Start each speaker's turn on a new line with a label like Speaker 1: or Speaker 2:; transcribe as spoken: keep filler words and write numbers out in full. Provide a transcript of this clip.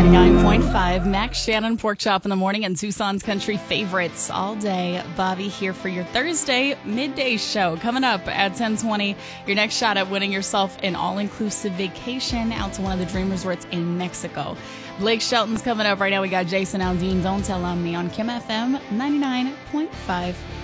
Speaker 1: ninety-nine point five, Max Shannon, Pork Chop in the Morning, and Tucson's Country Favorites all day. Bobby here for your Thursday midday show. Coming up at ten twenty, your next shot at winning yourself an all-inclusive vacation out to one of the dream resorts in Mexico. Blake Shelton's coming up right now. We got Jason Aldean, Don't Tell on Me on Kim F M ninety-nine point five.